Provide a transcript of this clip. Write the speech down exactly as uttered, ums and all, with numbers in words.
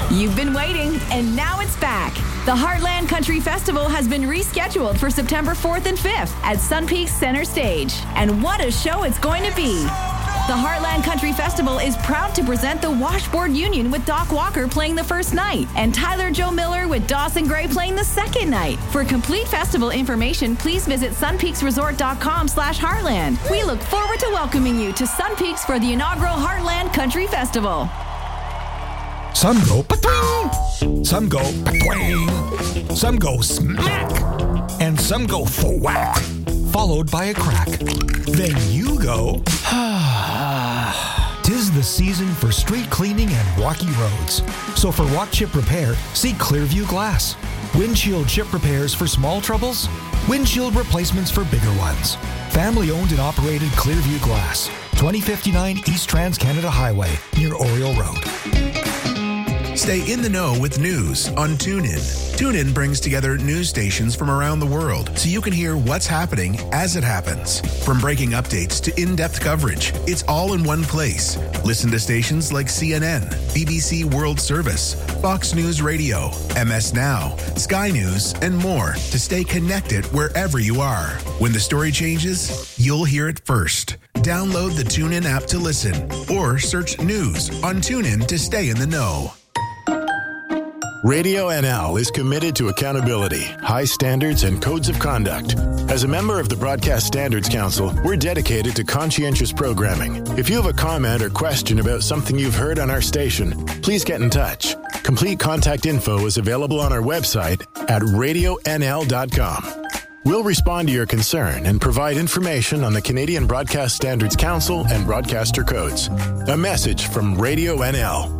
You've been waiting, and now it's back. The Heartland Country Festival has been rescheduled for September fourth and fifth at Sun Peaks Center Stage. And what a show it's going to be. The Heartland Country Festival is proud to present the Washboard Union with Doc Walker playing the first night and Tyler Joe Miller with Dawson Gray playing the second night. For complete festival information, please visit sunpeaksresort.com slash Heartland. We look forward to welcoming you to Sun Peaks for the inaugural Heartland Country Festival. Some go pa-twing, some go pa-twing, some go smack, and some go thwack, followed by a crack. Then you go, tis the season for street cleaning and rocky roads. So for rock chip repair, see Clearview Glass. Windshield chip repairs for small troubles, windshield replacements for bigger ones. Family owned and operated Clearview Glass, twenty fifty-nine East Trans-Canada Highway, near Oriole Road. Stay in the know with news on TuneIn. TuneIn brings together news stations from around the world so you can hear what's happening as it happens. From breaking updates to in-depth coverage, it's all in one place. Listen to stations like C N N, B B C World Service, Fox News Radio, M S Now, Sky News, and more to stay connected wherever you are. When the story changes, you'll hear it first. Download the TuneIn app to listen or search news on TuneIn to stay in the know. Radio N L is committed to accountability, high standards, and codes of conduct. As a member of the Broadcast Standards Council, we're dedicated to conscientious programming. If you have a comment or question about something you've heard on our station, please get in touch. Complete contact info is available on our website at radio n l dot com. We'll respond to your concern and provide information on the Canadian Broadcast Standards Council and broadcaster codes. A message from Radio N L.